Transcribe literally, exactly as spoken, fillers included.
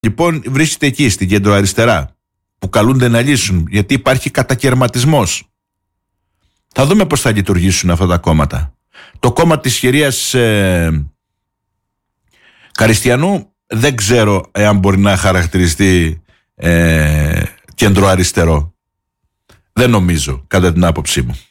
Λοιπόν, βρίσκεται εκεί στην κεντροαριστερά, που καλούνται να λύσουν, γιατί υπάρχει κατακαιρματισμός. Θα δούμε πώς θα λειτουργήσουν αυτά τα κόμματα. Το κόμμα της κυρίας ε, Καριστιανού δεν ξέρω εάν μπορεί να χαρακτηριστεί ε, κεντροαριστερό. Δεν νομίζω, κατά την άποψή μου.